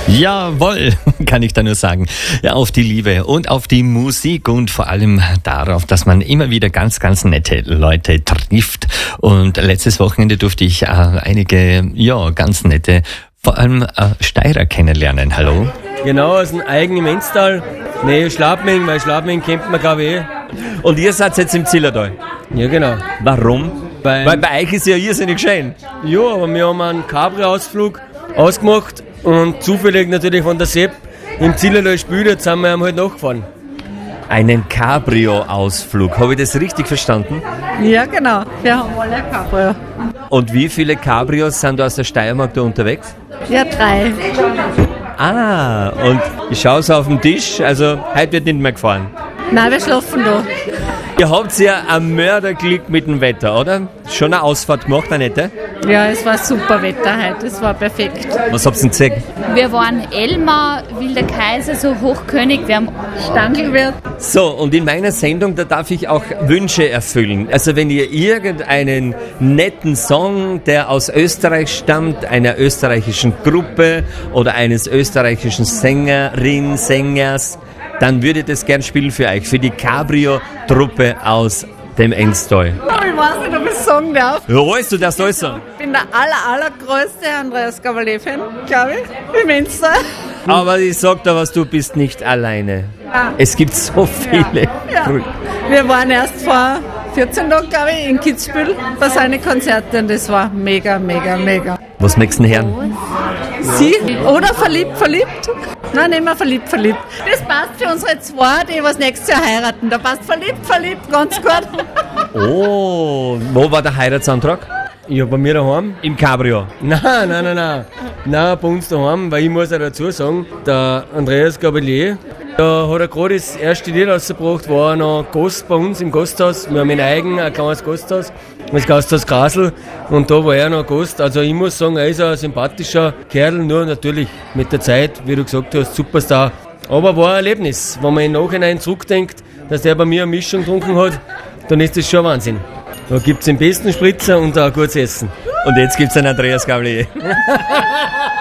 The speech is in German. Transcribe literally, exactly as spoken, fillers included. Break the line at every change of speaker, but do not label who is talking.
Jawohl, kann ich da nur sagen. Ja, auf die Liebe und auf die Musik und vor allem darauf, dass man immer wieder ganz, ganz nette Leute trifft. Und letztes Wochenende durfte ich äh, einige, ja, ganz nette, vor allem äh, Steirer kennenlernen. Hallo?
Genau, aus dem eigenen Menztal. Nee, Schlafming, weil Schlafming kennt man glaube ich eh.
Und ihr seid jetzt im Zillertal?
Ja, genau.
Warum?
Weil,
weil bei euch ist ja irrsinnig schön.
Ja, aber wir haben einen Cabrio-Ausflug ausgemacht und zufällig natürlich von der Sepp im Zillertal spielt, jetzt sind wir ihm halt nachgefahren.
Einen Cabrio-Ausflug, habe ich das richtig verstanden?
Ja, genau. Wir haben alle ein Cabrio.
Und wie viele Cabrios sind da aus der Steiermark da unterwegs?
Ja, drei.
Ah, und ich schaue so auf den Tisch, also heute wird nicht mehr gefahren.
Nein, wir schlafen da.
Ihr habt ja ein Mörderglück mit dem Wetter, oder? Schon eine Ausfahrt gemacht, Annette?
Ja, es war super Wetter heute, es war perfekt.
Was habt ihr denn gesehen?
Wir waren Elmar, Wilder Kaiser, so Hochkönig, wir haben
Stangelwirt.
So, und in meiner Sendung, da darf ich auch Wünsche erfüllen. Also wenn ihr irgendeinen netten Song, der aus Österreich stammt, einer österreichischen Gruppe oder eines österreichischen Sängerin, Sängers, dann würde ich das gern spielen für euch, für die Cabrio-Truppe aus dem Engstall.
Oh, ich weiß nicht, ob ich sagen darf.
Ja, weißt du, das soll sagen.
Ich bin der aller, allergrößte Andreas Gabalier-Fan, glaube ich, im Menztal.
Aber ich sag da was, du bist nicht alleine.
Ja.
Es gibt so viele.
Ja. Ja. Wir waren erst vor vierzehn Tagen, glaube ich, in Kitzbühel bei seinen Konzerten. Das war mega, mega, mega.
Was möchtest du denn hören?
Sie? Oder verliebt, verliebt? Nein, nicht mehr verliebt, verliebt. Das passt für unsere zwei, die was nächstes Jahr heiraten. Da passt verliebt, verliebt, ganz gut.
Oh, wo war der Heiratsantrag?
Ja, bei mir daheim.
Im Cabrio.
Nein, nein, nein, nein. Nein, bei uns daheim, weil ich muss auch dazu sagen, der Andreas Gabalier, da hat er gerade das erste Lied rausgebracht, war noch Gast bei uns im Gasthaus. Wir haben ein eigen, ein kleines Gasthaus, das Gasthaus Grasl, und da war er noch Gast. Also ich muss sagen, er ist ein sympathischer Kerl, nur natürlich mit der Zeit, wie du gesagt hast, Superstar. Aber war ein Erlebnis, wenn man im Nachhinein zurückdenkt, dass der bei mir eine Mischung getrunken hat, dann ist das schon Wahnsinn. Da gibt es den besten Spritzer und auch gutes Essen.
Und jetzt gibt es einen Andreas Gabalier.